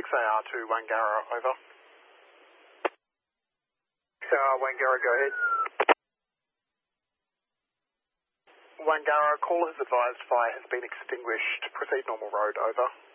6AR to Wangara, over. Wangara, go ahead. Wangara, call has advised fire has been extinguished. Proceed normal road, over.